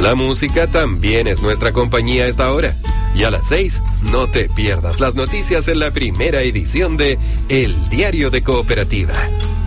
La música también es nuestra compañía a esta hora. Y a las 6, no te pierdas las noticias en la primera edición de El Diario de Cooperativa.